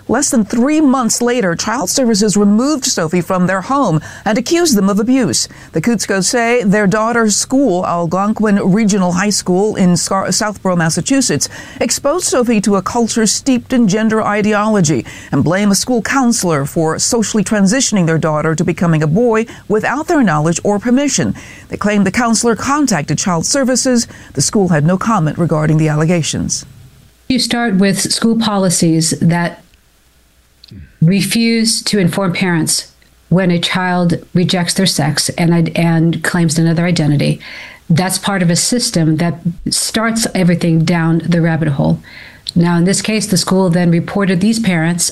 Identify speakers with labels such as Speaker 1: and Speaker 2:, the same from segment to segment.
Speaker 1: Less than 3 months later, Child Services removed Sophie from their home and accused them of abuse. The Kutskos say their daughter's school, Algonquin Regional High School in Southborough, Massachusetts, exposed Sophie to a culture steeped in gender ideology and blame a school counselor for socially transitioning their daughter to becoming a boy without their knowledge or permission. They claim the counselor contacted Child Services. The school had no comment regarding the allegations.
Speaker 2: You start with school policies that refuse to inform parents when a child rejects their sex and claims another identity. That's part of a system that starts everything down the rabbit hole. Now, in this case, the school then reported these parents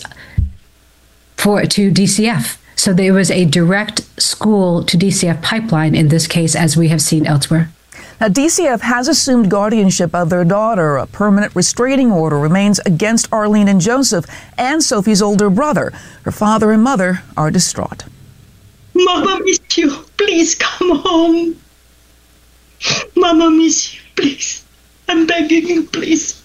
Speaker 2: to DCF. So there was a direct school to DCF pipeline in this case, as we have seen elsewhere.
Speaker 1: Now, DCF has assumed guardianship of their daughter. A permanent restraining order remains against Arlene and Joseph and Sophie's older brother. Her father and mother are distraught.
Speaker 3: Mama miss you. Please come home. Mama miss you. Please. I'm begging you, please.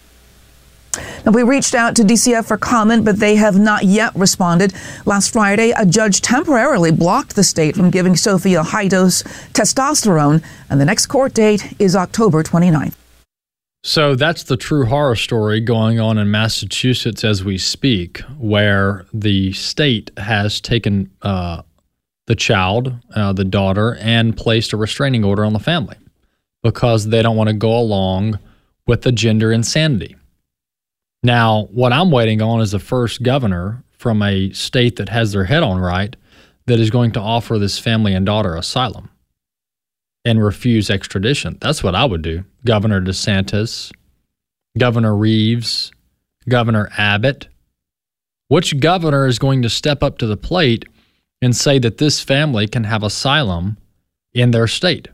Speaker 1: Now, we reached out to DCF for comment, but they have not yet responded. Last Friday, a judge temporarily blocked the state from giving Sophie a high-dose testosterone, and the next court date is October 29th.
Speaker 4: So that's the true horror story going on in Massachusetts as we speak, where the state has taken the child, the daughter, and placed a restraining order on the family because they don't want to go along with the gender insanity. Now, what I'm waiting on is the first governor from a state that has their head on right that is going to offer this family and daughter asylum and refuse extradition. That's what I would do. Governor DeSantis, Governor Reeves, Governor Abbott. Which governor is going to step up to the plate and say that this family can have asylum in their state?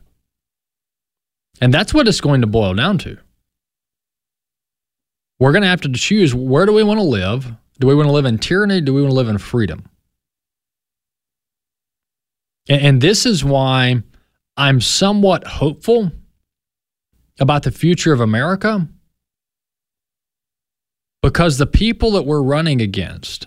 Speaker 4: And that's what it's going to boil down to. We're going to have to choose, where do we want to live? Do we want to live in tyranny? Do we want to live in freedom? And this is why I'm somewhat hopeful about the future of America, because the people that we're running against,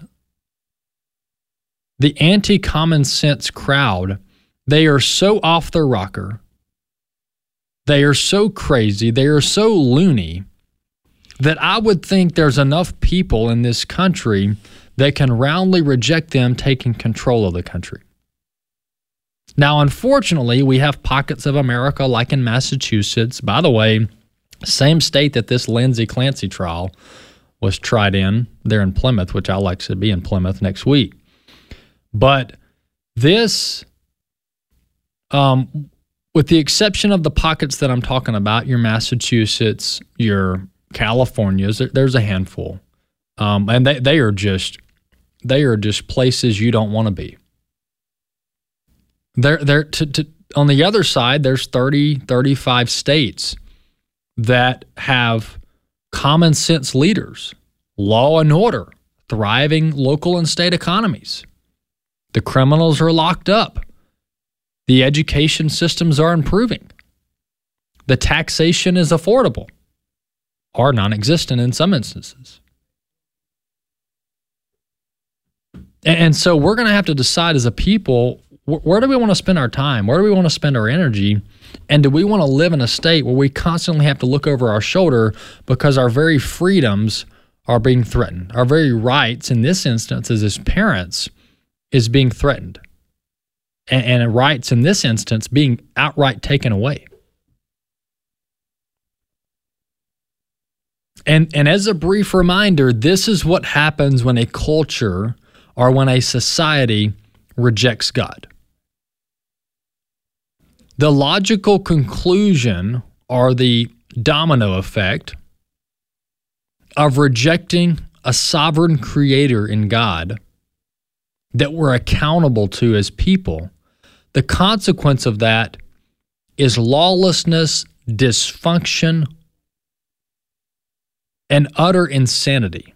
Speaker 4: the anti-common sense crowd, they are so off their rocker, they are so crazy, they are so loony, that I would think there's enough people in this country that can roundly reject them taking control of the country. Now, unfortunately, we have pockets of America like in Massachusetts. By the way, same state that this Lindsay Clancy trial was tried in. They're in Plymouth, which I like to be in Plymouth next week. But this, with the exception of the pockets that I'm talking about, your Massachusetts, your California's, there's a handful, and they are just places you don't want to be. On the other side, there's 35 states that have common sense leaders, law and order, thriving local and state economies. The criminals are locked up. The education systems are improving. The taxation is affordable, or non-existent in some instances. And so we're going to have to decide as a people, where do we want to spend our time? Where do we want to spend our energy? And do we want to live in a state where we constantly have to look over our shoulder because our very freedoms are being threatened? Our very rights, in this instance, as parents, is being threatened. And rights, in this instance, being outright taken away. And as a brief reminder, this is what happens when a culture or when a society rejects God. The logical conclusion or the domino effect of rejecting a sovereign creator in God that we're accountable to as people, the consequence of that is lawlessness, dysfunction, and utter insanity.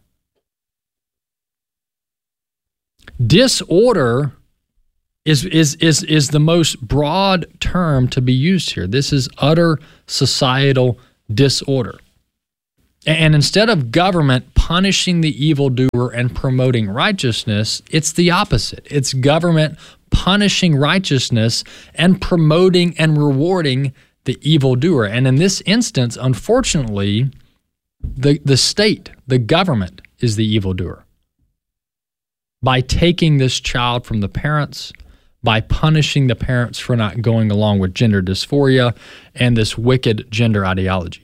Speaker 4: Disorder is the most broad term to be used here. This is utter societal disorder. And instead of government punishing the evildoer and promoting righteousness, it's the opposite. It's government punishing righteousness and promoting and rewarding the evildoer. And in this instance, unfortunately, the state, the government, is the evildoer. By taking this child from the parents, by punishing the parents for not going along with gender dysphoria and this wicked gender ideology.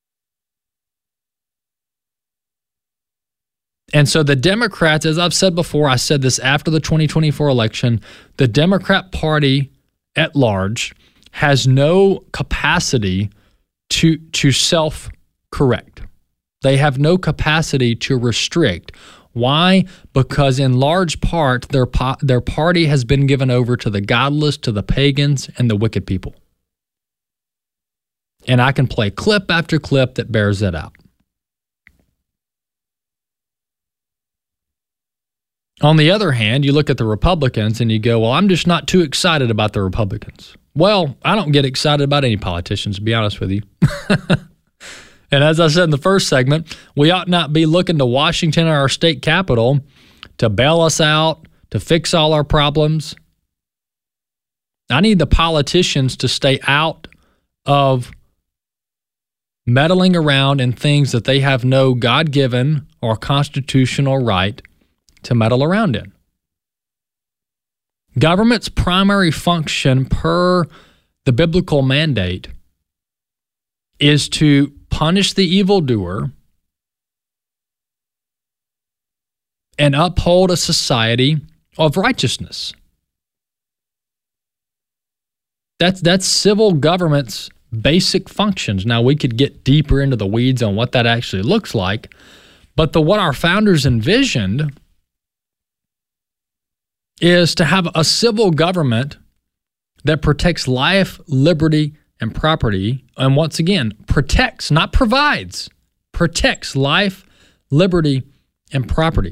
Speaker 4: And so the Democrats, as I've said before, I said this after the 2024 election, the Democrat Party at large has no capacity to self-correct. They have no capacity to restrict. Why? Because in large part, their party has been given over to the godless, to the pagans, and the wicked people. And I can play clip after clip that bears that out. On the other hand, you look at the Republicans and you go, well, I'm just not too excited about the Republicans. Well, I don't get excited about any politicians, to be honest with you. And as I said in the first segment, we ought not be looking to Washington or our state capital to bail us out, to fix all our problems. I need the politicians to stay out of meddling around in things that they have no God-given or constitutional right to meddle around in. Government's primary function per the biblical mandate is to punish the evildoer and uphold a society of righteousness. That's civil government's basic functions. Now, we could get deeper into the weeds on what that actually looks like, but what our founders envisioned is to have a civil government that protects life, liberty, and property, and once again, protects, not provides, protects life, liberty, and property.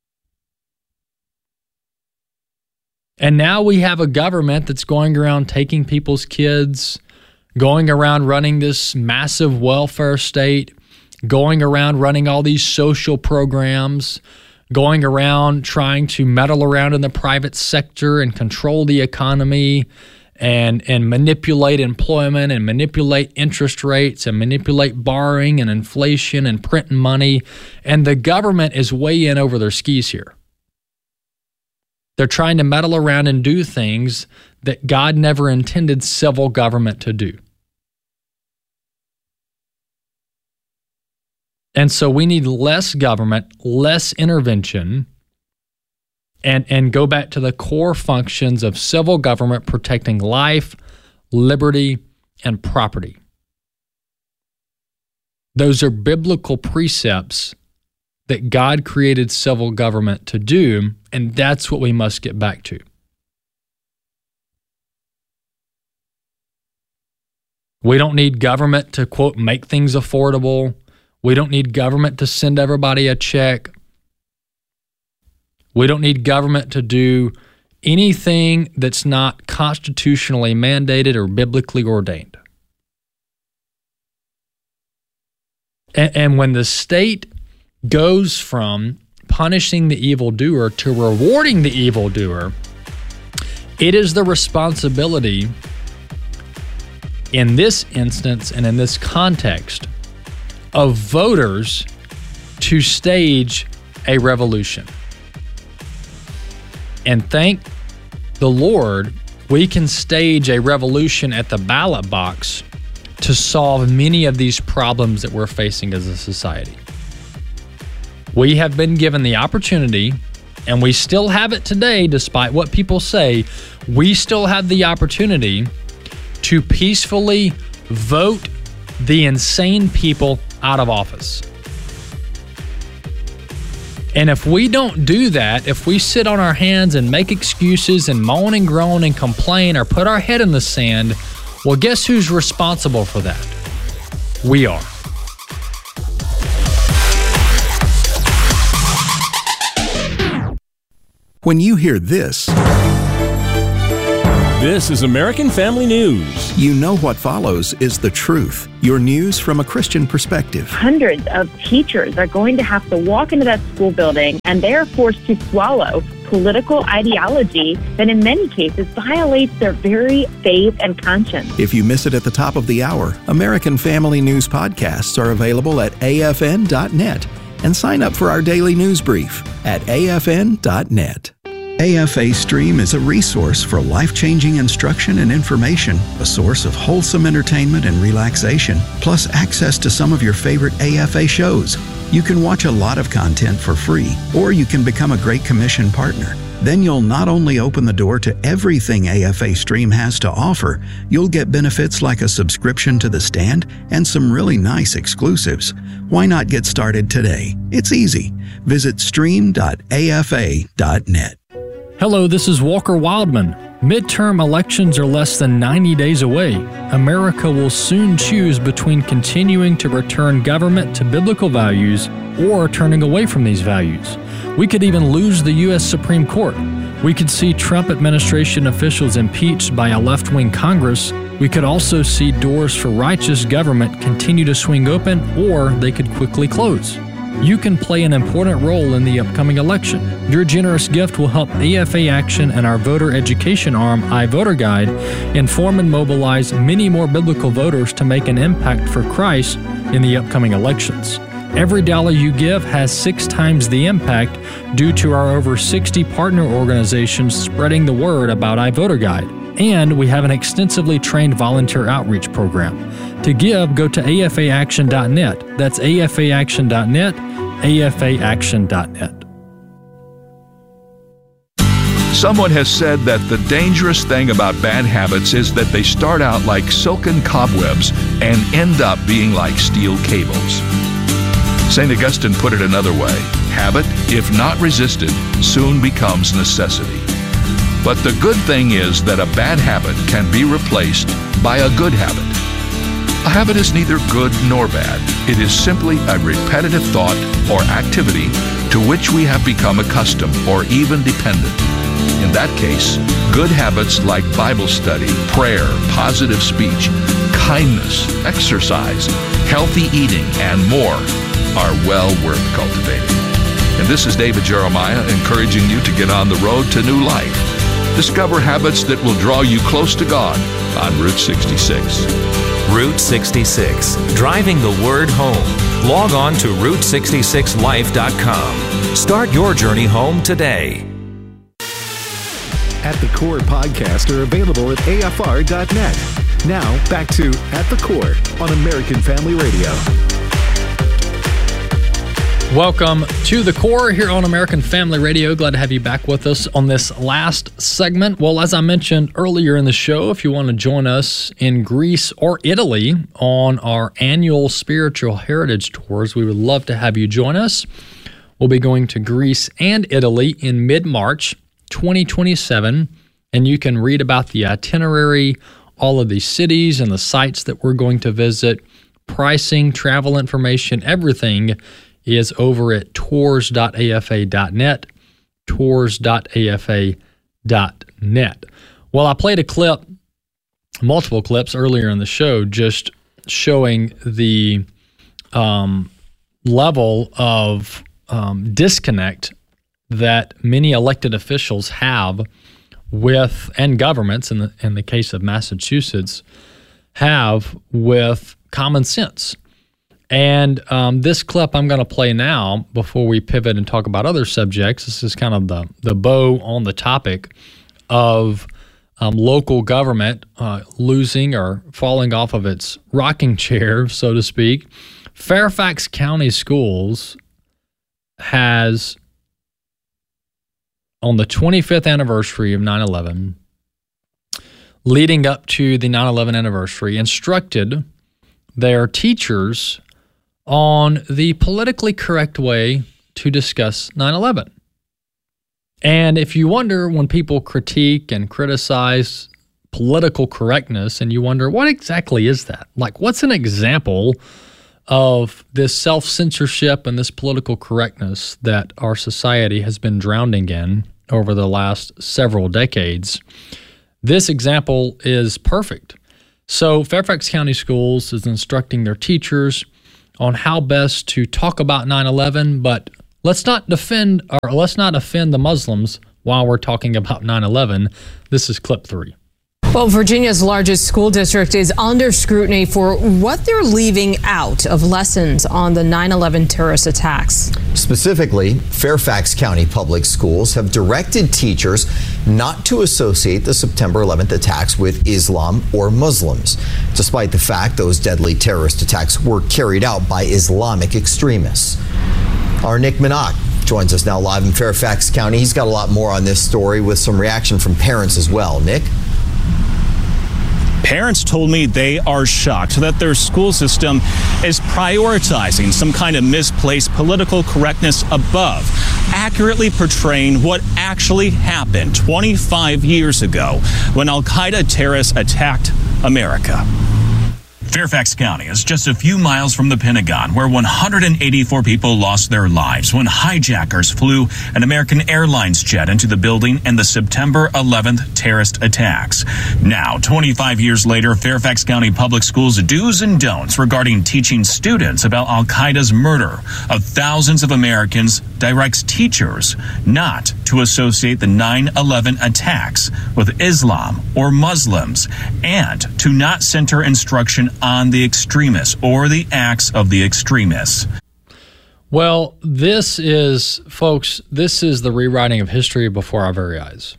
Speaker 4: And now we have a government that's going around taking people's kids, going around running this massive welfare state, going around running all these social programs, going around trying to meddle around in the private sector and control the economy and manipulate employment and manipulate interest rates and manipulate borrowing and inflation and printing money. And the government is way in over their skis here. They're trying to meddle around and do things that God never intended civil government to do. And so we need less government, less intervention, and go back to the core functions of civil government protecting life, liberty, and property. Those are biblical precepts that God created civil government to do, and that's what we must get back to. We don't need government to, quote, make things affordable. We don't need government to send everybody a check. We don't need government to do anything that's not constitutionally mandated or biblically ordained. And when the state goes from punishing the evildoer to rewarding the evildoer, it is the responsibility in this instance and in this context of voters to stage a revolution. And thank the Lord, we can stage a revolution at the ballot box to solve many of these problems that we're facing as a society. We have been given the opportunity, and we still have it today, despite what people say, we still have the opportunity to peacefully vote the insane people out of office. And if we don't do that, if we sit on our hands and make excuses and moan and groan and complain or put our head in the sand, well, guess who's responsible for that? We are.
Speaker 5: When you hear this, This is American Family News.
Speaker 6: You know what follows is the truth. Your news from a Christian perspective.
Speaker 7: Hundreds of teachers are going to have to walk into that school building, and they are forced to swallow political ideology that in many cases violates their very faith and conscience.
Speaker 6: If you miss it at the top of the hour, American Family News podcasts are available at afn.net. And sign up for our daily news brief at afn.net. AFA Stream is a resource for life-changing instruction and information, a source of wholesome entertainment and relaxation, plus access to some of your favorite AFA shows. You can watch a lot of content for free, or you can become a Great Commission partner. Then you'll not only open the door to everything AFA Stream has to offer, you'll get benefits like a subscription to The Stand and some really nice exclusives. Why not get started today? It's easy. Visit stream.afa.net.
Speaker 4: Hello, this is Walker Wildman. Midterm elections are less than 90 days away. America will soon choose between continuing to return government to biblical values or turning away from these values. We could even lose the U.S. Supreme Court. We could see Trump administration officials impeached by a left-wing Congress. We could also see doors for righteous government continue to swing open, or they could quickly close. You can play an important role in the upcoming election. Your generous gift will help AFA Action and our voter education arm, iVoterGuide, inform and mobilize many more biblical voters to make an impact for Christ in the upcoming elections. Every dollar you give has 6 times the impact due to our over 60 partner organizations spreading the word about iVoterGuide. And we have an extensively trained volunteer outreach program. To give, go to afaaction.net. That's afaaction.net, afaaction.net.
Speaker 8: Someone has said that the dangerous thing about bad habits is that they start out like silken cobwebs and end up being like steel cables. St. Augustine put it another way: habit, if not resisted, soon becomes necessity. But the good thing is that a bad habit can be replaced by a good habit. A habit is neither good nor bad. It is simply a repetitive thought or activity to which we have become accustomed or even dependent. In that case, good habits like Bible study, prayer, positive speech, kindness, exercise, healthy eating, and more are well worth cultivating. And this is David Jeremiah encouraging you to get on the road to new life. Discover habits that will draw you close to God on Route 66.
Speaker 9: Route 66, driving the word home. Log on to Route66Life.com. Start your journey home today.
Speaker 10: At the Core podcasts are available at afr.net. Now, back to At the Core on American Family Radio.
Speaker 4: Welcome to The Core here on American Family Radio. Glad to have you back with us on this last segment. Well, as I mentioned earlier in the show, if you want to join us in Greece or Italy on our annual spiritual heritage tours, we would love to have you join us. We'll be going to Greece and Italy in mid-March 2027, and you can read about the itinerary, all of these cities and the sites that we're going to visit, pricing, travel information, everything is over at tours.afa.net, tours.afa.net. Well, I played a clip, multiple clips earlier in the show, just showing the level of disconnect that many elected officials have with, and governments, in the case of Massachusetts, have with common sense. And this clip I'm going to play now before we pivot and talk about other subjects. This is kind of the bow on the topic of local government losing or falling off of its rocking chair, so to speak. Fairfax County Schools has, on the 25th anniversary of 9/11, leading up to the 9/11 anniversary, instructed their teachers on the politically correct way to discuss 9/11. And if you wonder, when people critique and criticize political correctness, and you wonder, what exactly is that? Like, what's an example of this self-censorship and this political correctness that our society has been drowning in over the last several decades? This example is perfect. So Fairfax County Schools is instructing their teachers on how best to talk about 9/11, but let's not offend the Muslims while we're talking about 9/11. This is clip 3.
Speaker 11: Well, Virginia's largest school district is under scrutiny for what they're leaving out of lessons on the 9/11 terrorist attacks.
Speaker 12: Specifically, Fairfax County Public Schools have directed teachers not to associate the September 11th attacks with Islam or Muslims, despite the fact those deadly terrorist attacks were carried out by Islamic extremists. Our Nick Minot joins us now live in Fairfax County. He's got a lot more on this story with some reaction from parents as well. Nick?
Speaker 13: Parents told me they are shocked that their school system is prioritizing some kind of misplaced political correctness above accurately portraying what actually happened 25 years ago when Al-Qaeda terrorists attacked America. Fairfax County is just a few miles from the Pentagon, where 184 people lost their lives when hijackers flew an American Airlines jet into the building in the September 11th terrorist attacks. Now, 25 years later, Fairfax County Public Schools' do's and don'ts regarding teaching students about Al-Qaeda's murder of thousands of Americans directs teachers not to associate the 9/11 attacks with Islam or Muslims, and to not center instruction on the extremists or the acts of the extremists.
Speaker 4: Well, this is the rewriting of history before our very eyes.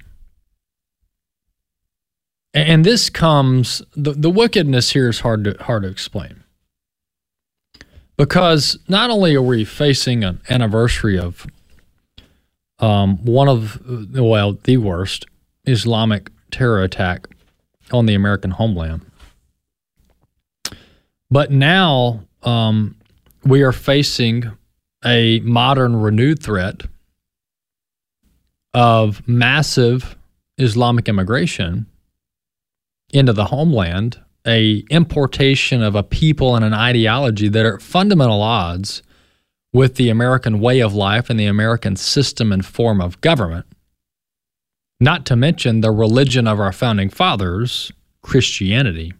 Speaker 4: And this comes, the wickedness here is hard to explain. Because not only are we facing an anniversary of the worst Islamic terror attack on the American homeland, but now we are facing a modern renewed threat of massive Islamic immigration into the homeland, a importation of a people and an ideology that are at fundamental odds with the American way of life and the American system and form of government, not to mention the religion of our founding fathers, Christianity.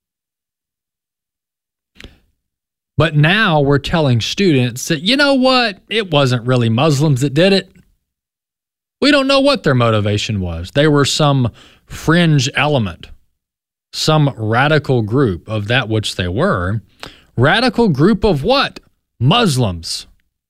Speaker 4: But now we're telling students that, you know what, it wasn't really Muslims that did it. We don't know what their motivation was. They were some fringe element, some radical group of that which they were. Radical group of what? Muslims.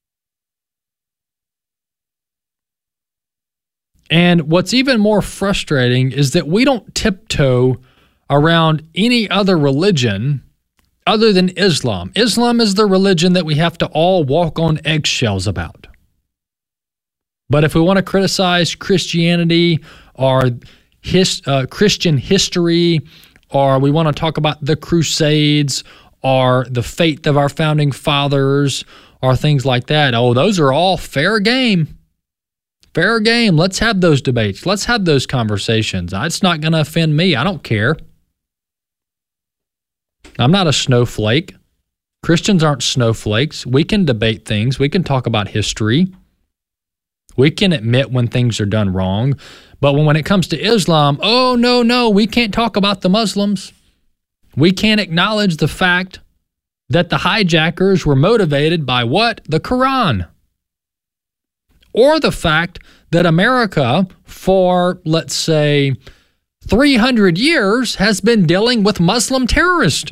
Speaker 4: And what's even more frustrating is that we don't tiptoe around any other religion other than Islam. Islam is the religion that we have to all walk on eggshells about. But if we want to criticize Christianity or Christian history, or we want to talk about the Crusades or the faith of our founding fathers or things like that, those are all fair game. Fair game. Let's have those debates. Let's have those conversations. It's not going to offend me. I don't care. I'm not a snowflake. Christians aren't snowflakes. We can debate things. We can talk about history. We can admit when things are done wrong. But when it comes to Islam, no, we can't talk about the Muslims. We can't acknowledge the fact that the hijackers were motivated by what? The Quran. Or the fact that America, for, let's say, 300 years, has been dealing with Muslim terrorists.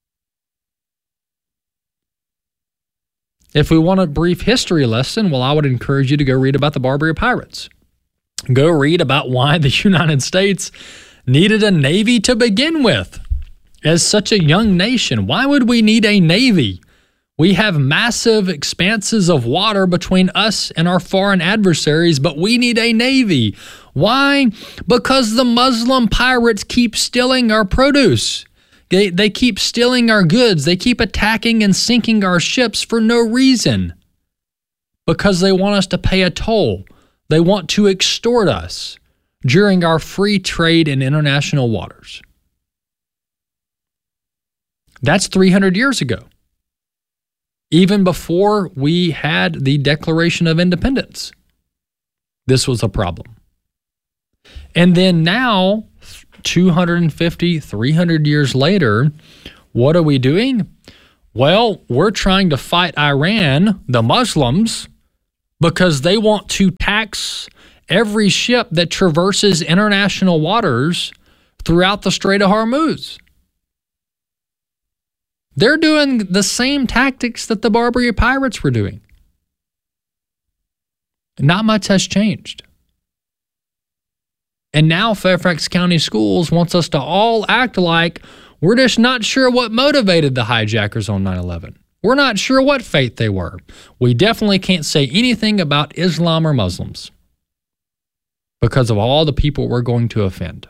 Speaker 4: If we want a brief history lesson, I would encourage you to go read about the Barbary Pirates. Go read about why the United States needed a navy to begin with. As such a young nation, why would we need a navy? We have massive expanses of water between us and our foreign adversaries, but we need a navy. Why? Because the Muslim pirates keep stealing our produce. They keep stealing our goods. They keep attacking and sinking our ships for no reason. Because they want us to pay a toll. They want to extort us during our free trade in international waters. That's 300 years ago. Even before we had the Declaration of Independence, this was a problem. And then now, 250, 300 years later, what are we doing? Well, we're trying to fight Iran, the Muslims, because they want to tax every ship that traverses international waters throughout the Strait of Hormuz. They're doing the same tactics that the Barbary pirates were doing. Not much has changed. And now Fairfax County Schools wants us to all act like we're just not sure what motivated the hijackers on 9/11. We're not sure what faith they were. We definitely can't say anything about Islam or Muslims because of all the people we're going to offend.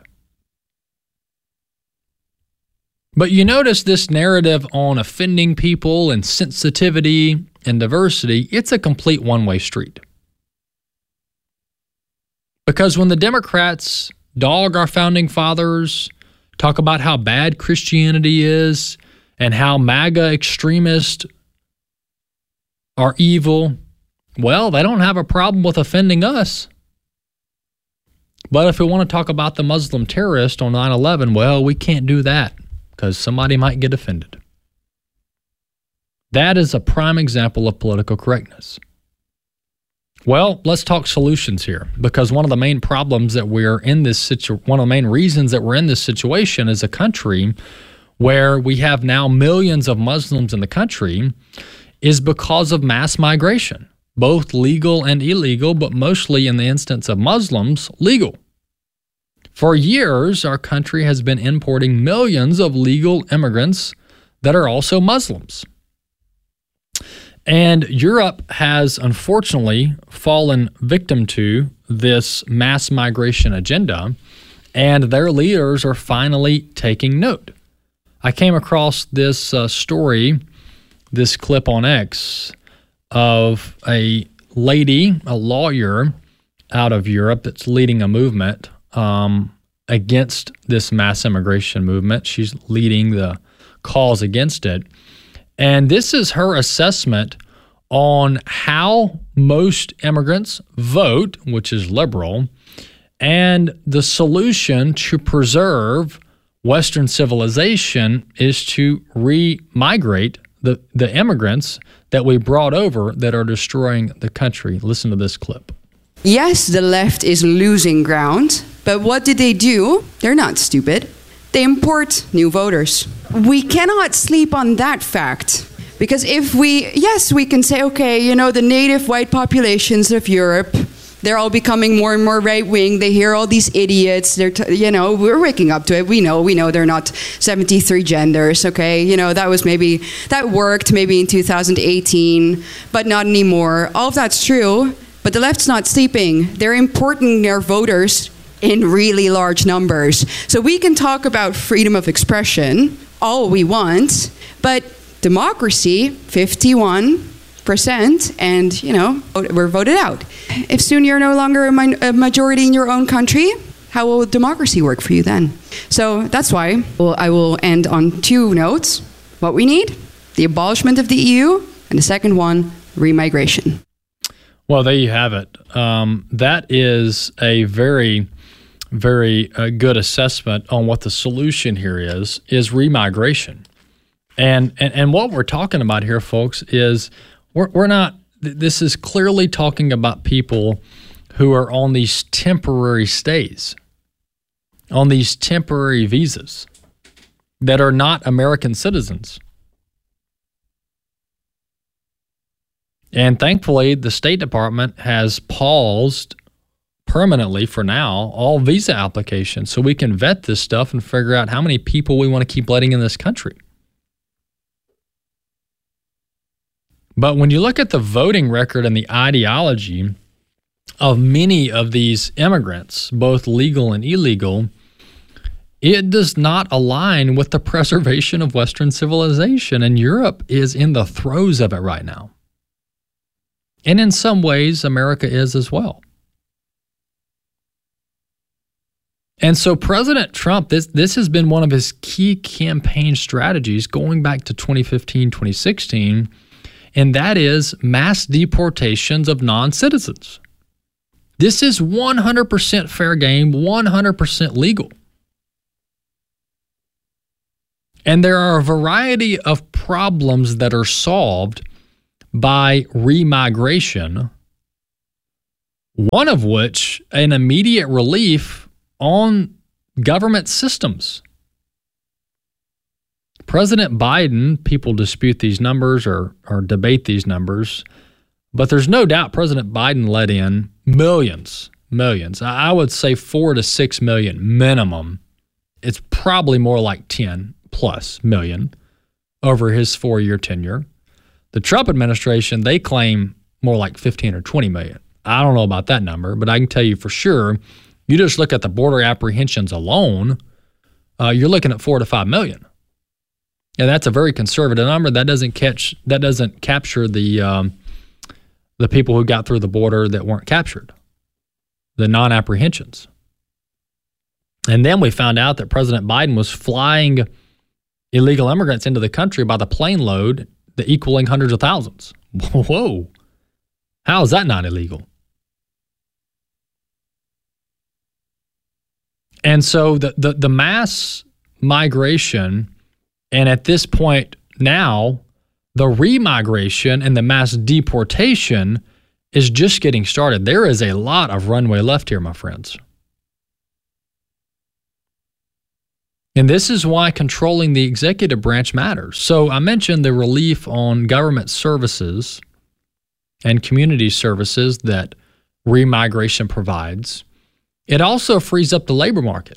Speaker 4: But you notice this narrative on offending people and sensitivity and diversity, it's a complete one-way street. Because when the Democrats dog our founding fathers, talk about how bad Christianity is and how MAGA extremists are evil, well, they don't have a problem with offending us. But if we want to talk about the Muslim terrorist on 9/11, well, we can't do that because somebody might get offended. That is a prime example of political correctness. Well, let's talk solutions here, because one of the main problems that we're in this one of the main reasons that we're in this situation is a country where we have now millions of Muslims in the country is because of mass migration, both legal and illegal, but mostly in the instance of Muslims, legal. For years, our country has been importing millions of legal immigrants that are also Muslims. And Europe has unfortunately fallen victim to this mass migration agenda, and their leaders are finally taking note. I came across this story, this clip on X, of a lady, a lawyer out of Europe that's leading a movement against this mass immigration movement. She's leading the cause against it. And this is her assessment on how most immigrants vote, which is liberal, and the solution to preserve Western civilization is to re-migrate the immigrants that we brought over that are destroying the country. Listen to this clip.
Speaker 14: Yes, the left is losing ground, but what did they do? They're not stupid. They import new voters. We cannot sleep on that fact. Because if we can say, okay, the native white populations of Europe, they're all becoming more and more right-wing. They hear all these idiots. We're waking up to it. We know they're not 73 genders, okay? That worked maybe in 2018, but not anymore. All of that's true, but the left's not sleeping. They're importing their voters in really large numbers. So we can talk about freedom of expression all we want, but democracy, 51%, and, we're voted out. If soon you're no longer a majority in your own country, how will democracy work for you then? So that's why I will end on two notes. What we need, the abolishment of the EU, and the second one, remigration.
Speaker 4: Well, there you have it. That is a very, very good assessment on what the solution here is remigration. And what we're talking about here, folks, is we're not, this is clearly talking about people who are on these temporary stays, on these temporary visas that are not American citizens. And thankfully, the State Department has paused permanently for now all visa applications so we can vet this stuff and figure out how many people we want to keep letting in this country. But when you look at the voting record and the ideology of many of these immigrants, both legal and illegal, it does not align with the preservation of Western civilization. And Europe is in the throes of it right now. And in some ways, America is as well. And so President Trump, this has been one of his key campaign strategies going back to 2015, 2016, and that is mass deportations of non-citizens. This is 100% fair game, 100% legal. And there are a variety of problems that are solved by remigration, one of which an immediate relief on government systems. President Biden, people dispute these numbers or debate these numbers, but there's no doubt President Biden let in millions. I would say 4 to 6 million minimum. It's probably more like 10 plus million over his 4-year tenure. The Trump administration, they claim more like 15 or 20 million. I don't know about that number, but I can tell you for sure, you just look at the border apprehensions alone, you're looking at 4 to 5 million. And that's a very conservative number. That doesn't capture the people who got through the border that weren't captured, the non-apprehensions. And then we found out that President Biden was flying illegal immigrants into the country by the plane load, equaling hundreds of thousands. Whoa. How is that not illegal? And so the mass migration, and at this point now, the remigration and the mass deportation is just getting started. There is a lot of runway left here, my friends. And this is why controlling the executive branch matters. So I mentioned the relief on government services and community services that remigration provides. It also frees up the labor market.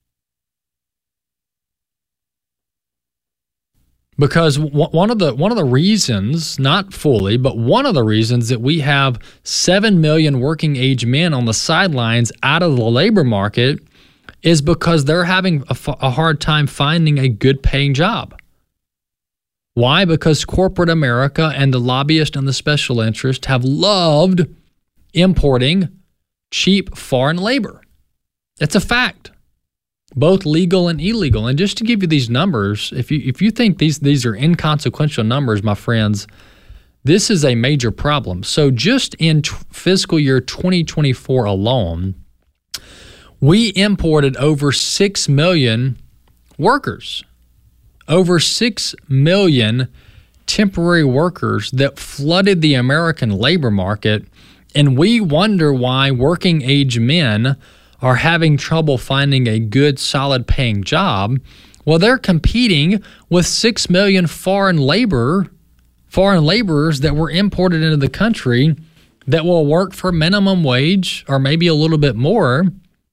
Speaker 4: Because one of the reasons, not fully, but one of the reasons that we have 7 million working age men on the sidelines out of the labor market is because they're having a hard time finding a good paying job. Why? Because corporate America and the lobbyists and the special interests have loved importing cheap foreign labor. It's a fact, both legal and illegal. And just to give you these numbers, if you think these are inconsequential numbers, my friends, this is a major problem. So just in fiscal year 2024 alone, we imported over 6 million workers, over 6 million temporary workers that flooded the American labor market. And we wonder why working age men are having trouble finding a good, solid paying job. Well, they're competing with 6 million foreign laborers that were imported into the country that will work for minimum wage or maybe a little bit more.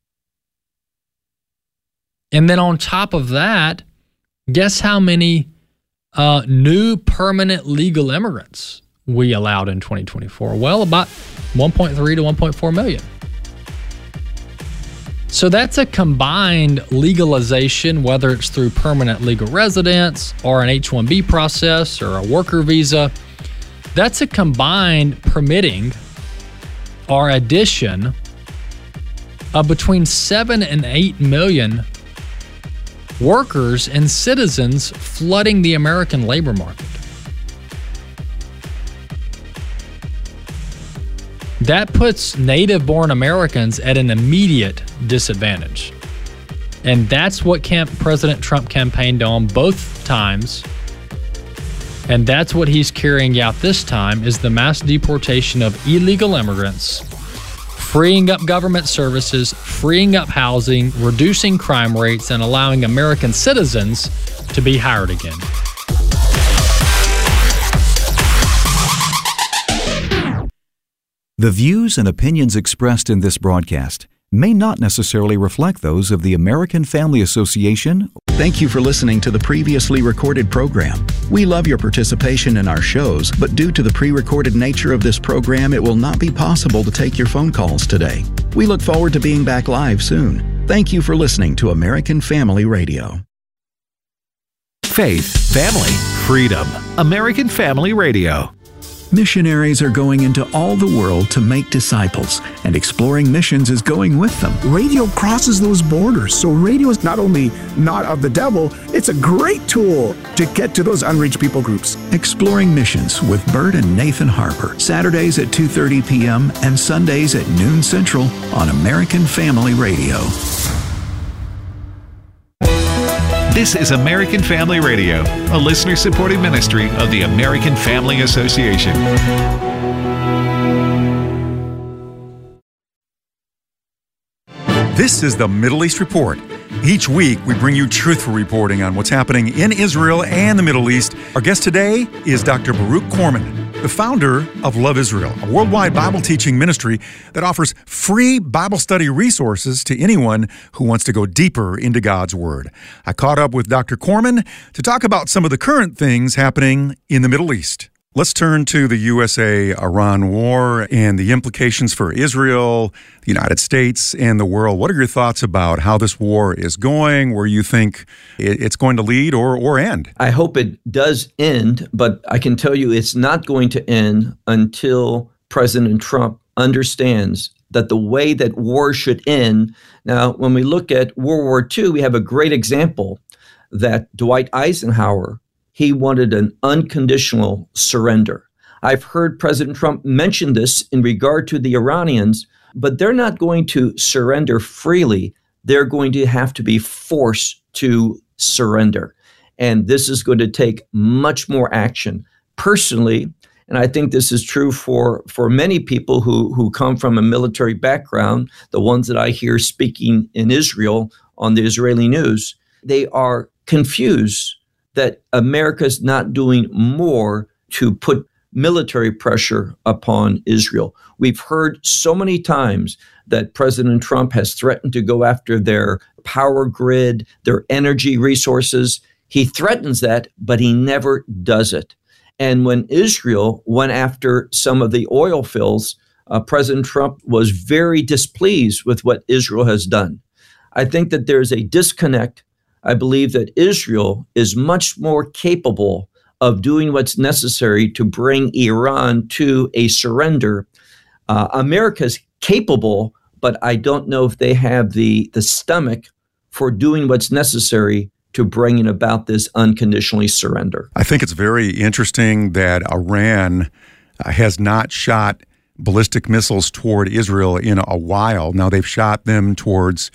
Speaker 4: And then on top of that, guess how many new permanent legal immigrants we allowed in 2024? Well, about 1.3 to 1.4 million. So that's a combined legalization, whether it's through permanent legal residence or an H-1B process or a worker visa. That's a combined permitting or addition of between 7 and 8 million workers and citizens flooding the American labor market. That puts native-born Americans at an immediate disadvantage. And that's what President Trump campaigned on both times. And that's what he's carrying out this time, is the mass deportation of illegal immigrants, freeing up government services, freeing up housing, reducing crime rates, and allowing American citizens to be hired again.
Speaker 15: The views and opinions expressed in this broadcast may not necessarily reflect those of the American Family Association.
Speaker 6: Thank you for listening to the previously recorded program. We love your participation in our shows, but due to the pre-recorded nature of this program, it will not be possible to take your phone calls today. We look forward to being back live soon. Thank you for listening to American Family Radio.
Speaker 10: Faith, family, freedom. American Family Radio.
Speaker 6: Missionaries are going into all the world to make disciples, and Exploring Missions is going with them.
Speaker 16: Radio crosses those borders, so radio is not only not of the devil, it's a great tool to get to those unreached people groups.
Speaker 6: Exploring Missions with Bert and Nathan Harper, Saturdays at 2:30 p.m. and Sundays at noon Central on American Family Radio.
Speaker 8: This is American Family Radio, a listener-supported ministry of the American Family Association.
Speaker 17: This is the Middle East Report. Each week, we bring you truthful reporting on what's happening in Israel and the Middle East. Our guest today is Dr. Baruch Korman, the founder of Love Israel, a worldwide Bible teaching ministry that offers free Bible study resources to anyone who wants to go deeper into God's Word. I caught up with Dr. Korman to talk about some of the current things happening in the Middle East. Let's turn to the USA-Iran war and the implications for Israel, the United States, and the world. What are your thoughts about how this war is going, where you think it's going to lead or end?
Speaker 18: I hope it does end, but I can tell you it's not going to end until President Trump understands that the way that war should end. Now, when we look at World War II, we have a great example that Dwight Eisenhower, he wanted an unconditional surrender. I've heard President Trump mention this in regard to the Iranians, but they're not going to surrender freely. They're going to have to be forced to surrender. And this is going to take much more action. Personally, and I think this is true for many people who come from a military background, the ones that I hear speaking in Israel on the Israeli news, they are confused that America's not doing more to put military pressure upon Israel. We've heard so many times that President Trump has threatened to go after their power grid, their energy resources. He threatens that, but he never does it. And when Israel went after some of the oil fields, President Trump was very displeased with what Israel has done. I think that there's a disconnect. I believe that Israel is much more capable of doing what's necessary to bring Iran to a surrender. America's capable, but I don't know if they have the stomach for doing what's necessary to bringing about this unconditionally surrender.
Speaker 17: I think it's very interesting that Iran has not shot ballistic missiles toward Israel in a while. Now they've shot them towards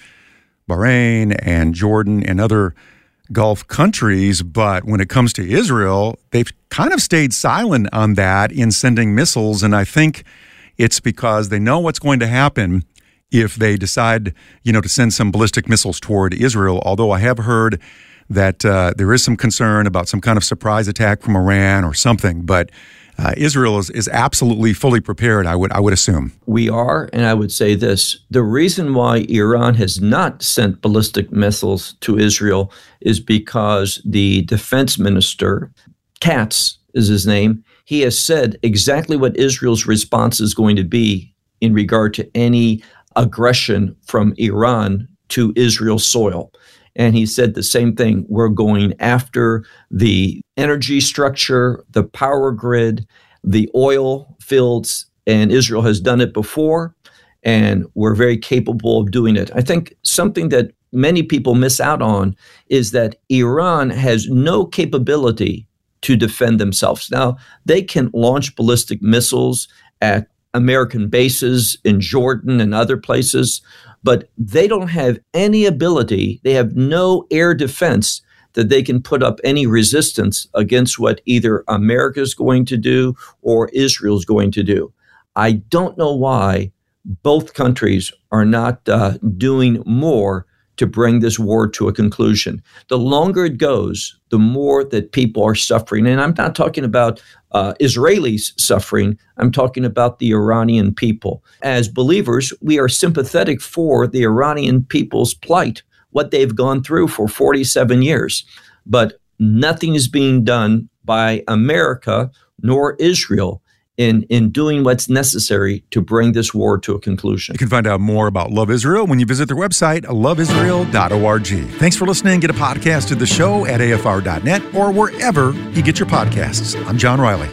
Speaker 17: Bahrain and Jordan and other Gulf countries, but when it comes to Israel, they've kind of stayed silent on that in sending missiles, and I think it's because they know what's going to happen if they decide, to send some ballistic missiles toward Israel, although I have heard that there is some concern about some kind of surprise attack from Iran or something, but Israel is absolutely fully prepared, I would assume.
Speaker 18: We are, and I would say this. The reason why Iran has not sent ballistic missiles to Israel is because the defense minister, Katz is his name, he has said exactly what Israel's response is going to be in regard to any aggression from Iran to Israel's soil. And he said the same thing. We're going after the energy structure, the power grid, the oil fields, and Israel has done it before, and we're very capable of doing it. I think something that many people miss out on is that Iran has no capability to defend themselves. Now, they can launch ballistic missiles at American bases in Jordan and other places, but they don't have any ability, they have no air defense that they can put up any resistance against what either America is going to do or Israel is going to do. I don't know why both countries are not doing more to bring this war to a conclusion. The longer it goes, the more that people are suffering. And I'm not talking about Israelis suffering. I'm talking about the Iranian people. As believers, we are sympathetic for the Iranian people's plight, what they've gone through for 47 years. But nothing is being done by America nor Israel in doing what's necessary to bring this war to a conclusion.
Speaker 17: You can find out more about Love Israel when you visit their website, loveisrael.org. Thanks for listening. Get a podcast of the show at afr.net or wherever you get your podcasts. I'm John Riley.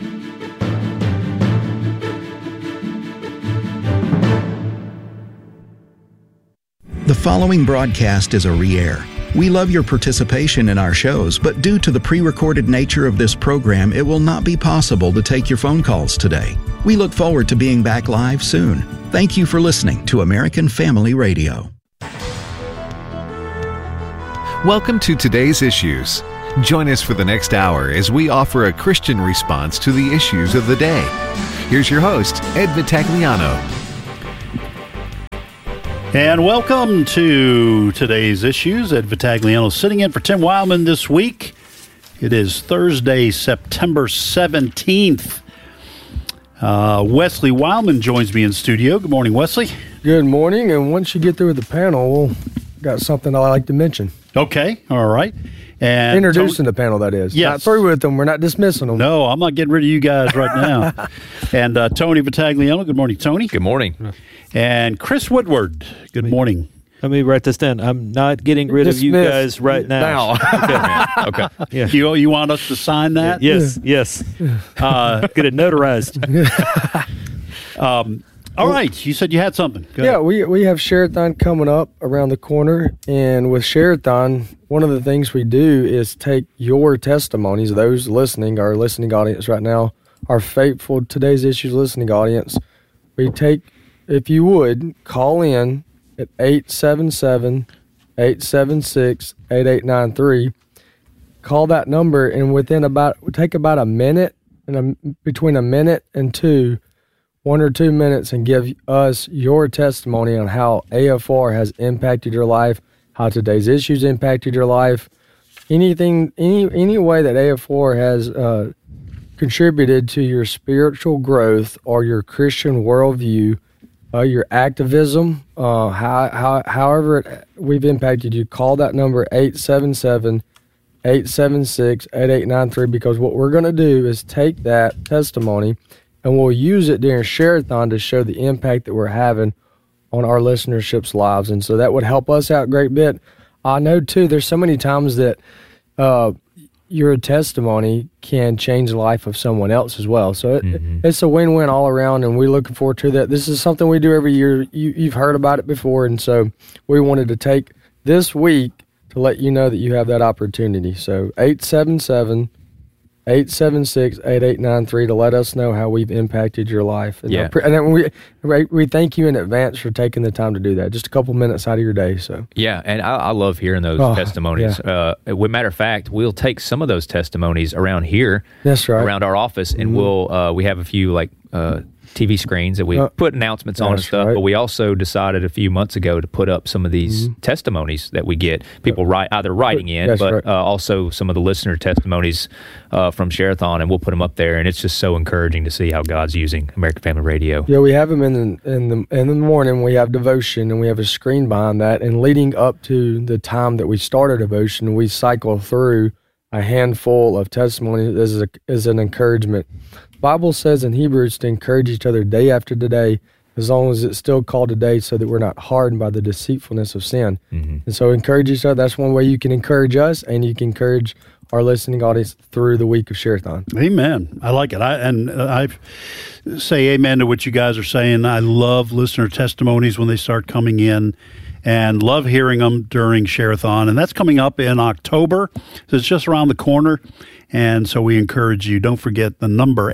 Speaker 6: The following broadcast is a re-air. We love your participation in our shows, but due to the pre-recorded nature of this program, it will not be possible to take your phone calls today. We look forward to being back live soon. Thank you for listening to American Family Radio.
Speaker 10: Welcome to Today's Issues. Join us for the next hour as we offer a Christian response to the issues of the day. Here's your host, Ed Vitagliano.
Speaker 19: And welcome to Today's Issues. Ed Vitagliano sitting in for Tim Wildman this week. It is Thursday, September 17th. Wesley Wildman joins me in studio. Good morning, Wesley.
Speaker 20: Good morning. And once you get through with the panel, we'll got something I like to mention.
Speaker 19: Okay. All right. And
Speaker 20: introducing the panel, that is.
Speaker 19: Yes.
Speaker 20: Not through with them. We're not dismissing them.
Speaker 19: No, I'm not getting rid of you guys right now. And Tony Vitagliano. Good morning, Tony.
Speaker 21: Good morning.
Speaker 19: And Chris Woodward. Good morning.
Speaker 21: Let me write this down. I'm not getting rid of you guys right now. Okay.
Speaker 19: Yeah. You want us to sign that?
Speaker 21: Yes. Get it notarized.
Speaker 19: All right. You said you had something. Go
Speaker 20: ahead.
Speaker 19: Yeah,
Speaker 20: we have Share-a-thon coming up around the corner. And with Share-a-thon, one of the things we do is take your testimonies, those listening, our listening audience right now, our faithful Today's Issues listening audience. We take, if you would, call in at 877-876-8893. Call that number, and take about a minute, between a minute and 1 or 2 minutes, and give us your testimony on how AFR has impacted your life, how Today's Issues impacted your life, anything, any way that AFR has contributed to your spiritual growth or your Christian worldview. Your activism, however we've impacted you. Call that number 877-876-8893, because what we're going to do is take that testimony and we'll use it during Share-a-thon to show the impact that we're having on our listenership's lives. And so that would help us out a great bit. I know, too, there's so many times that your testimony can change the life of someone else as well. So it's a win-win all around, and we're looking forward to that. This is something we do every year. You've heard about it before, and so we wanted to take this week to let you know that you have that opportunity. So 877-876-8893 to let us know how we've impacted your life. And then we thank you in advance for taking the time to do that. Just a couple minutes out of your day. So
Speaker 21: yeah, and I love hearing those testimonies. Yeah. Matter of fact, we'll take some of those testimonies around here.
Speaker 20: That's right.
Speaker 21: Around our office, and we have a few TV screens that we put announcements on and stuff, but we also decided a few months ago to put up some of these testimonies that we get. People either writing in, but also some of the listener testimonies from Share-a-thon, and we'll put them up there, and it's just so encouraging to see how God's using American Family Radio.
Speaker 20: Yeah, we have them in the morning. We have devotion, and we have a screen behind that, and leading up to the time that we start our devotion, we cycle through a handful of testimonies as an encouragement. Bible says in Hebrews to encourage each other day after day, as long as it's still called today, so that we're not hardened by the deceitfulness of sin. And so encourage each other. That's one way you can encourage us, and you can encourage our listening audience through the week of Share-a-thon.
Speaker 19: Amen. I like it. I say amen to what you guys are saying. I love listener testimonies when they start coming in, and love hearing them during Share-a-thon. And that's coming up in October. So it's just around the corner. And so we encourage you, don't forget the number,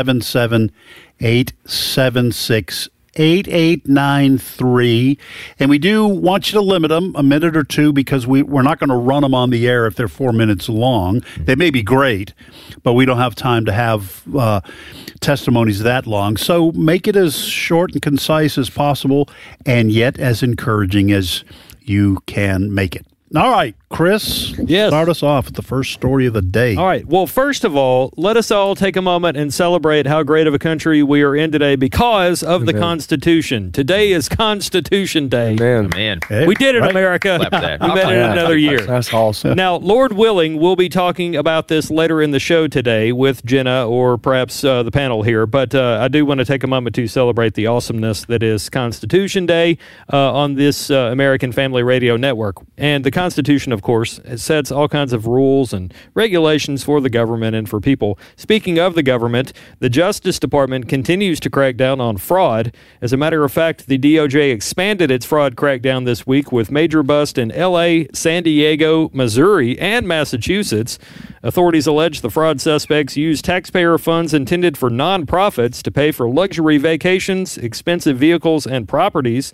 Speaker 19: 877-876-8893. And we do want you to limit them a minute or two, because we're not going to run them on the air if they're 4 minutes long. They may be great, but we don't have time to have testimonies that long. So make it as short and concise as possible, and yet as encouraging as you can make it. All right, Chris, start us off with the first story of the day.
Speaker 21: All right. Well, first of all, let us all take a moment and celebrate how great of a country we are in today because of the Constitution. Today is Constitution Day.
Speaker 20: Man.
Speaker 21: We did it, America. We made it another year.
Speaker 20: That's awesome.
Speaker 21: Now, Lord willing, we'll be talking about this later in the show today with Jenna or perhaps the panel here. But I do want to take a moment to celebrate the awesomeness that is Constitution Day on this American Family Radio Network. And the Constitution, of course, sets all kinds of rules and regulations for the government and for people. Speaking of the government, the Justice Department continues to crack down on fraud. As a matter of fact, the DOJ expanded its fraud crackdown this week with major busts in L.A., San Diego, Missouri, and Massachusetts. Authorities allege the fraud suspects used taxpayer funds intended for nonprofits to pay for luxury vacations, expensive vehicles, and properties.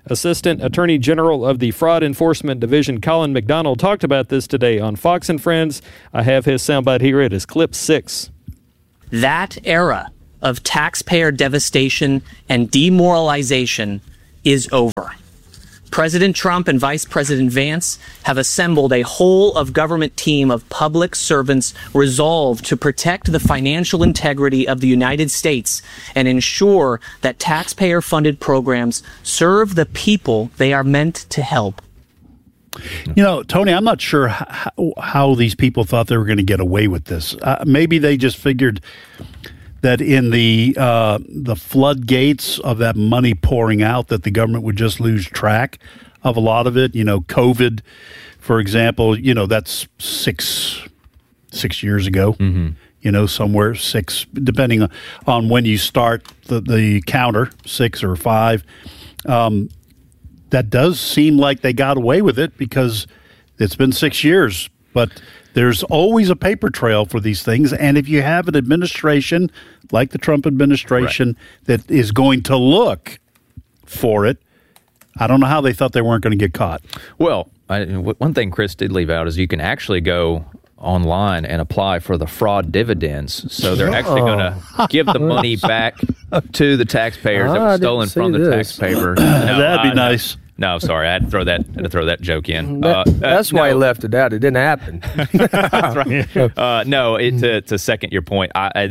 Speaker 21: Assistant Attorney General of the Fraud Enforcement Division, Colin McDonald, talked about this today on Fox and Friends. I have his soundbite here. It is clip 6.
Speaker 2: That era of taxpayer devastation and demoralization is over. President Trump and Vice President Vance have assembled a whole of government team of public servants resolved to protect the financial integrity of the United States and ensure that taxpayer-funded programs serve the people they are meant to help.
Speaker 19: You know, Tony, I'm not sure how these people thought they were going to get away with this. Maybe they just figured that in the floodgates of that money pouring out, that the government would just lose track of a lot of it. You know, COVID, for example, you know, that's six years ago. Mm-hmm. You know, somewhere 6, depending on when you start the counter, 6 or 5. That does seem like they got away with it because it's been 6 years. But there's always a paper trail for these things. And if you have an administration like the Trump administration that is going to look for it, I don't know how they thought they weren't going to get caught.
Speaker 22: Well, one thing Chris did leave out is you can actually go online and apply for the fraud dividends. So they're actually going to give the money back to the taxpayers that was stolen from the taxpayer.
Speaker 19: That'd be nice.
Speaker 22: No, sorry, I had to throw that joke in.
Speaker 20: That's why he left it out. It didn't happen.
Speaker 22: That's right. To second your point, I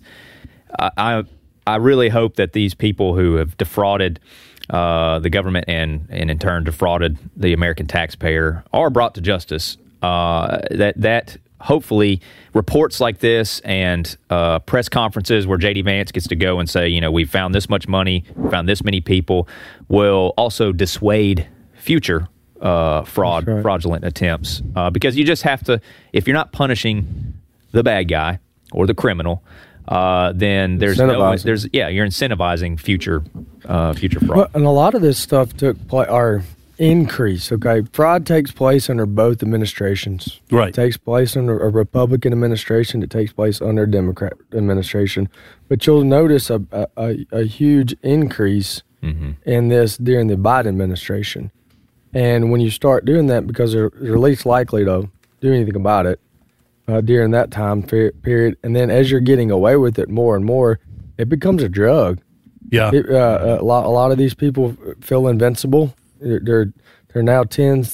Speaker 22: really hope that these people who have defrauded the government and in turn defrauded the American taxpayer are brought to justice. That hopefully reports like this and press conferences where J.D. Vance gets to go and say, you know, we found this much money, found this many people, will also dissuade future fraudulent attempts. Because you just have to, if you're not punishing the bad guy or the criminal, then you're incentivizing future fraud.
Speaker 20: Well, and a lot of this stuff took place, our increase. Okay, fraud takes place under both administrations.
Speaker 19: Right,
Speaker 20: it takes place under a Republican administration. It takes place under a Democrat administration. But you'll notice a huge increase in this during the Biden administration. And when you start doing that, because they're least likely to do anything about it during that time period, and then as you're getting away with it more and more, it becomes a drug.
Speaker 19: Yeah,
Speaker 20: a lot of these people feel invincible. They're now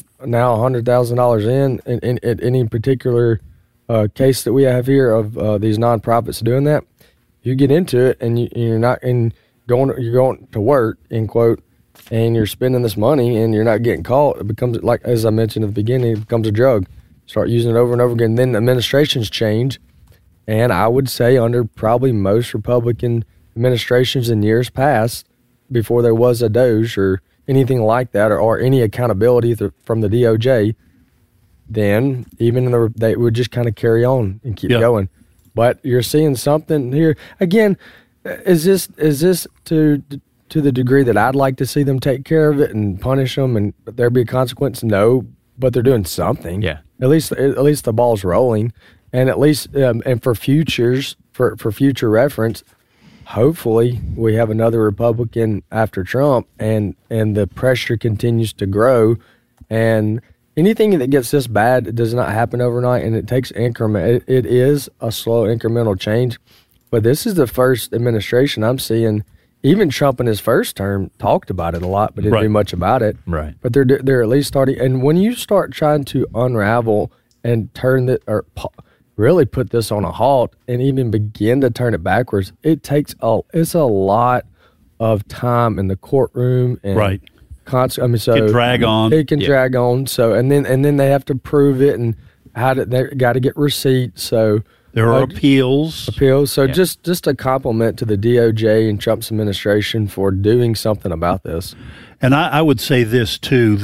Speaker 20: $100,000 in any particular case that we have here of these nonprofits doing that. You get into it and you're going to work, end quote, and you're spending this money and you're not getting caught. It becomes, like as I mentioned at the beginning, it becomes a drug. Start using it over and over again. Then administrations change, and I would say under probably most Republican administrations in years past, before there was a DOJ or anything like that, or any accountability from the DOJ, then even they would just kind of carry on and keep going. But you're seeing something here again. Is this to the degree that I'd like to see them take care of it and punish them and there be a consequence? No, but they're doing something.
Speaker 22: Yeah,
Speaker 20: at least the ball's rolling, and at least and for futures for future reference. Hopefully, we have another Republican after Trump, and the pressure continues to grow. And anything that gets this bad, it does not happen overnight, and it takes increment. It is a slow incremental change, but this is the first administration I'm seeing. Even Trump in his first term talked about it a lot, but didn't do much about it.
Speaker 22: Right.
Speaker 20: But they're at least starting. And when you start trying to unravel and really put this on a halt and even begin to turn it backwards, it's a lot of time in the courtroom and
Speaker 19: right.
Speaker 20: So
Speaker 19: it can drag on.
Speaker 20: It can drag on. So and then they have to prove it and they got to get receipts. So
Speaker 19: there are appeals.
Speaker 20: So just a compliment to the DOJ and Trump's administration for doing something about this.
Speaker 19: And I would say this too: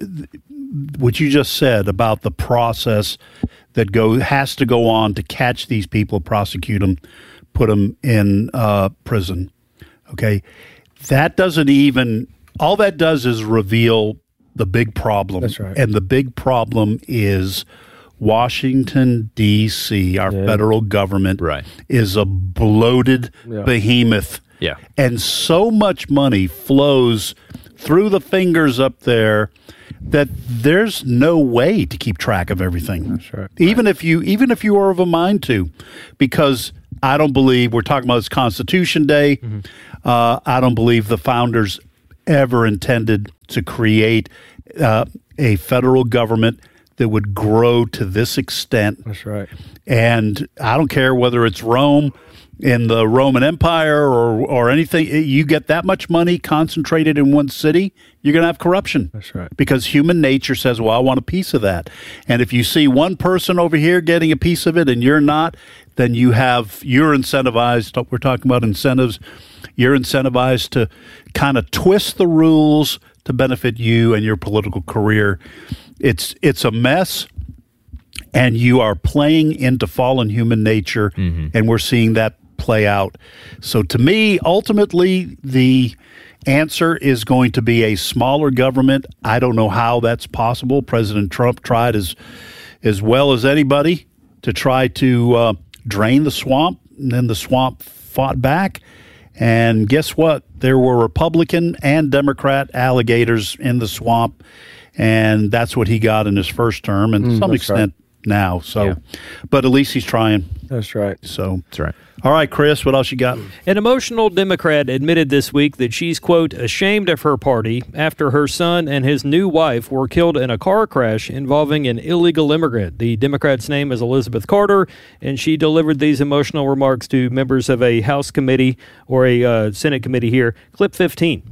Speaker 19: what you just said about the process that has to go on to catch these people, prosecute them, put them in prison. Okay, that doesn't even. All that does is reveal the big problem.
Speaker 20: That's right.
Speaker 19: And the big problem is Washington, D.C., our federal government, is a bloated behemoth.
Speaker 22: Yeah.
Speaker 19: And so much money flows through the fingers up there that there's no way to keep track of everything.
Speaker 20: That's right.
Speaker 19: Even if you are of a mind to, because I don't believe we're talking about this Constitution Day. Mm-hmm. I don't believe the founders ever intended to create a federal government that would grow to this extent.
Speaker 20: That's right.
Speaker 19: And I don't care whether it's Rome in the Roman Empire or anything. You get that much money concentrated in one city, you're going to have corruption.
Speaker 20: That's right.
Speaker 19: Because human nature says, well, I want a piece of that. And if you see one person over here getting a piece of it and you're not, then you're incentivized. We're talking about incentives. You're incentivized to kind of twist the rules to benefit you and your political career. It's a mess, and you are playing into fallen human nature, and we're seeing that play out. So to me, ultimately, the answer is going to be a smaller government. I don't know how that's possible. President Trump tried as well as anybody to try to drain the swamp, and then the swamp fought back. And guess what? There were Republican and Democrat alligators in the swamp, and that's what he got in his first term, and to some extent now. So, but at least he's trying.
Speaker 20: That's right.
Speaker 19: So that's right. All right, Chris, what else you got?
Speaker 21: An emotional Democrat admitted this week that she's, quote, ashamed of her party after her son and his new wife were killed in a car crash involving an illegal immigrant. The Democrat's name is Elizabeth Carter, and she delivered these emotional remarks to members of a House committee or a Senate committee here. Clip 15.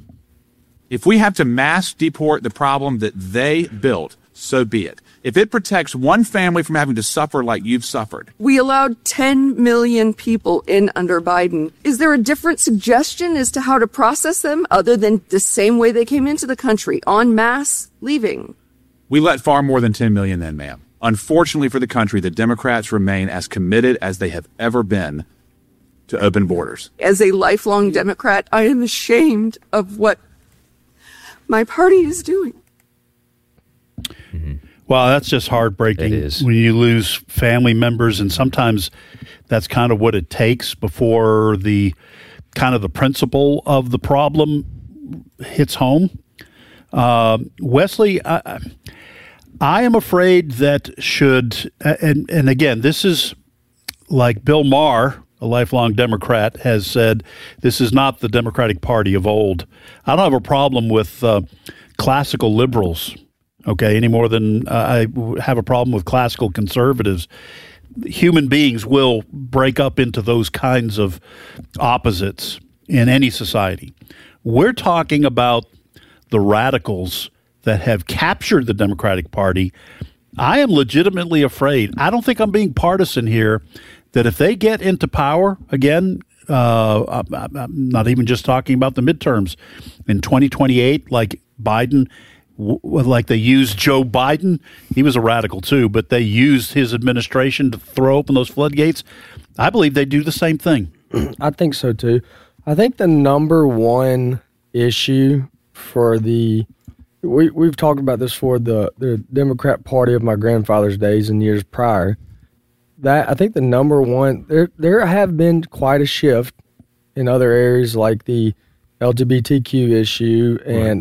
Speaker 1: If we have to mass deport the problem that they built, so be it. If it protects one family from having to suffer like you've suffered.
Speaker 3: We allowed 10 million people in under Biden. Is there a different suggestion as to how to process them other than the same way they came into the country, en masse leaving?
Speaker 1: We let far more than 10 million then, ma'am. Unfortunately for the country, the Democrats remain as committed as they have ever been to open borders.
Speaker 3: As a lifelong Democrat, I am ashamed of what my party is doing.
Speaker 19: Well, that's just heartbreaking. It is. When you lose family members, and sometimes that's kind of what it takes before the kind of the principle of the problem hits home. Wesley, I am afraid that and again, this is like Bill Maher, a lifelong Democrat, has said, this is not the Democratic Party of old. I don't have a problem with classical liberals, okay, any more than I have a problem with classical conservatives. Human beings will break up into those kinds of opposites in any society. We're talking about the radicals that have captured the Democratic Party. I am legitimately afraid. I don't think I'm being partisan here, that if they get into power again, I'm not even just talking about the midterms, in 2028, like Biden, like they used Joe Biden, he was a radical too, but they used his administration to throw open those floodgates. I believe they do the same thing.
Speaker 20: I think so too. I think the number one issue for we've talked about this for the Democrat Party of my grandfather's days and years prior. That I think the number one, there have been quite a shift in other areas like the LGBTQ issue and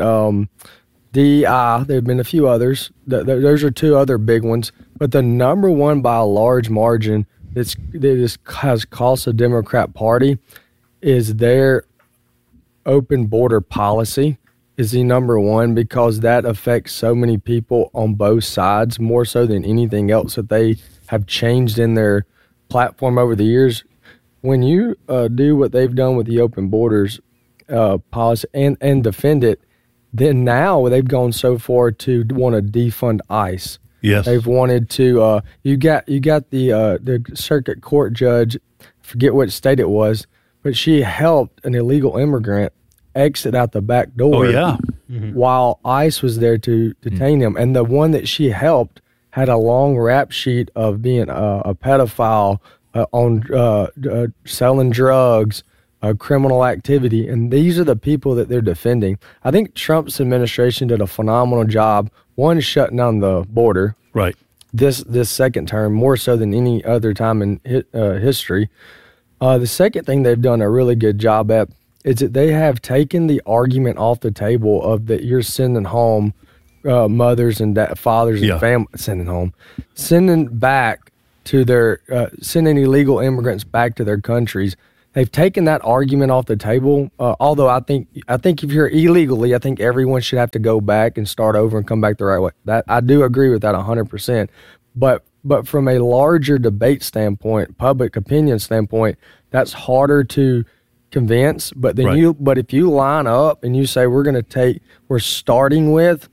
Speaker 20: DEI. There have been a few others. Those are two other big ones. But the number one by a large margin that has cost the Democrat Party is their open border policy is the number one, because that affects so many people on both sides, more so than anything else that they have changed in their platform over the years. When you do what they've done with the open borders policy and defend it, then now they've gone so far to want to defund ICE.
Speaker 19: Yes,
Speaker 20: they've wanted to. You got the circuit court judge, forget what state it was, but she helped an illegal immigrant exit out the back door.
Speaker 19: Oh yeah,
Speaker 20: while ICE was there to detain him, and the one that she helped had a long rap sheet of being a pedophile, on selling drugs, criminal activity, and these are the people that they're defending. I think Trump's administration did a phenomenal job, one, shutting down the border.
Speaker 19: Right.
Speaker 20: This second term, more so than any other time in history. The second thing they've done a really good job at is that they have taken the argument off the table of that you're sending home mothers and fathers and families, sending back to their, sending illegal immigrants back to their countries. They've taken that argument off the table. Although I think if you're illegally, I think everyone should have to go back and start over and come back the right way. That I do agree with that 100%. But from a larger debate standpoint, public opinion standpoint, that's harder to convince. But then but if you line up and you say we're starting with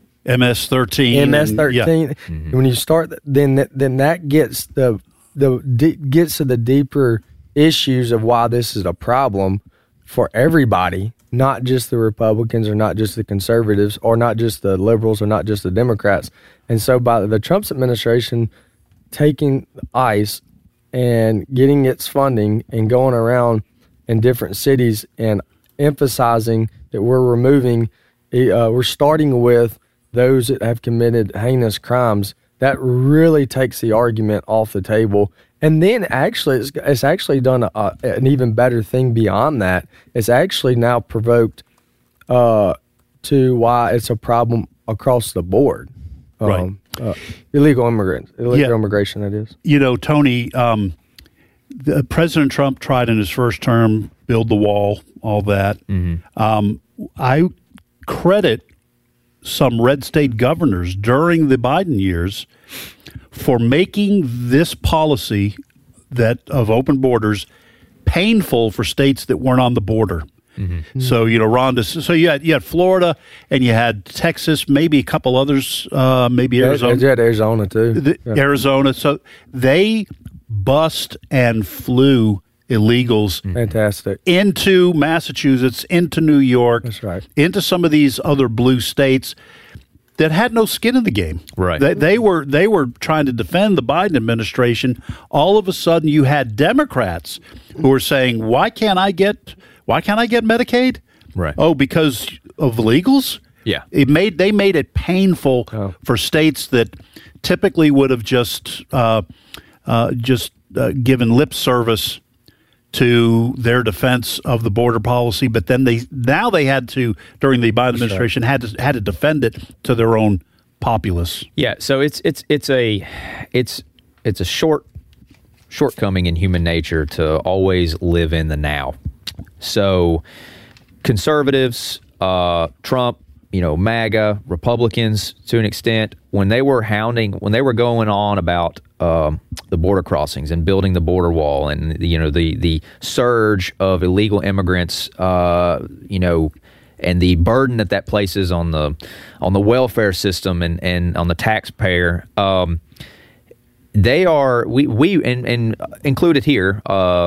Speaker 19: MS-13.
Speaker 20: When you start, then that gets gets to the deeper issues of why this is a problem for everybody, not just the Republicans or not just the conservatives or not just the liberals or not just the Democrats. And so by the Trump administration taking ICE and getting its funding and going around in different cities and emphasizing that we're starting with those that have committed heinous crimes, that really takes the argument off the table. And then actually, it's actually done an even better thing beyond that. It's actually now provoked to why it's a problem across the board. Illegal immigration, that is.
Speaker 19: You know, Tony, President Trump tried in his first term, build the wall, all that. I credit some red state governors during the Biden years for making this policy of open borders painful for states that weren't on the border. So, you know, Rhonda, so you had Florida and you had Texas, maybe a couple others, maybe Arizona.
Speaker 20: You had Arizona too.
Speaker 19: Arizona. So they bust and flew illegals into Massachusetts, into New York, into some of these other blue states that had no skin in the game.
Speaker 22: Right.
Speaker 19: They were trying to defend the Biden administration. All of a sudden you had Democrats who were saying, why can't I get Medicaid?
Speaker 22: Right.
Speaker 19: Oh, because of illegals?
Speaker 22: Yeah.
Speaker 19: They made it painful for states that typically would have just given lip service to their defense of the border policy, but then they had to, during the Biden administration, had to defend it to their own populace.
Speaker 22: Yeah, so it's a shortcoming in human nature to always live in the now. So conservatives, Trump, MAGA, Republicans to an extent, when they were going on about the border crossings and building the border wall and the surge of illegal immigrants, and the burden that places on the welfare system and on the taxpayer, they are we included here,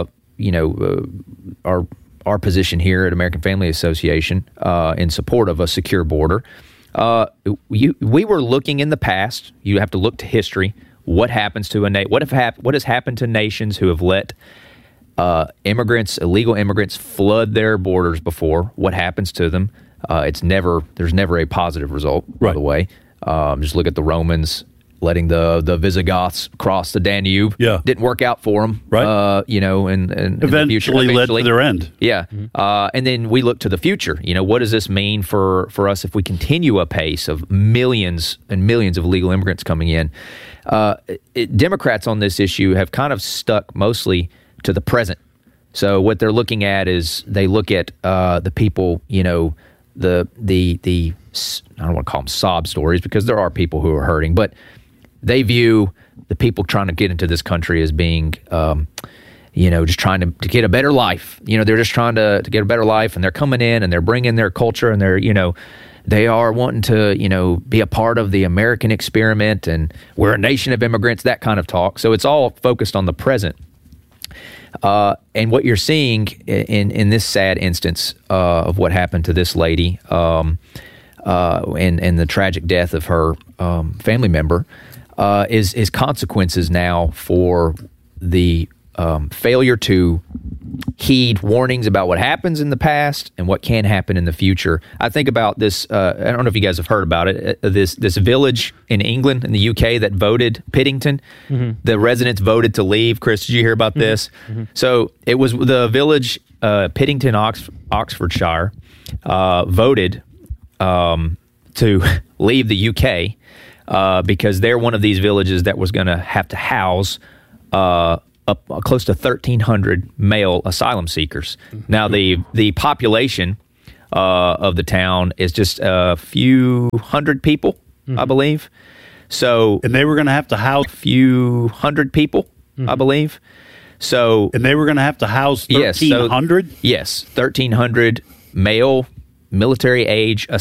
Speaker 22: our position here at American Family Association in support of a secure border. We were looking in the past. You have to look to history. What happens to what has happened to nations who have let illegal immigrants flood their borders before? What happens to them? There's never a positive result, by the way. Just look at the Romans letting the Visigoths cross the Danube.
Speaker 19: Yeah.
Speaker 22: Didn't work out for them.
Speaker 19: Right.
Speaker 22: And
Speaker 19: eventually led to their end.
Speaker 22: Yeah. And then we look to the future. What does this mean for us if we continue a pace of millions and millions of illegal immigrants coming in? Democrats on this issue have kind of stuck mostly to the present. So what they're looking at is they look at the people, the I don't want to call them sob stories because there are people who are hurting, but they view the people trying to get into this country as being, just trying to get a better life. They're just trying to get a better life, and they're coming in and they're bringing their culture, and they're, they are wanting to, be a part of the American experiment, and we're a nation of immigrants, that kind of talk. So it's all focused on the present. And what you're seeing in this sad instance of what happened to this lady and the tragic death of her family member is consequences now for the failure to heed warnings about what happens in the past and what can happen in the future. I think about this. I don't know if you guys have heard about it. This village in England, in the UK, that voted Piddington. The residents voted to leave. Chris, did you hear about this? So it was the village Piddington, Oxfordshire, voted to leave the UK because they're one of these villages that was going to have to house close to 1,300 male asylum seekers. Now, the population of the town is just a few hundred people, I believe. So,
Speaker 19: and they were going to have to house
Speaker 22: a few hundred people, I believe. So,
Speaker 19: and they were going to have to house 1,300.
Speaker 22: Yes, 1,300 male military age